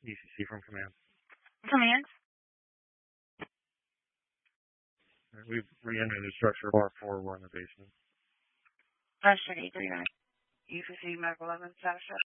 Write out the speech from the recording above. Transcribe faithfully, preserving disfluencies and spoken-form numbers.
E C C from command. Command. Right, we've re-entered the structure bar four. We're in the basement. Russian eight three nine. E C C Mac eleven, status check.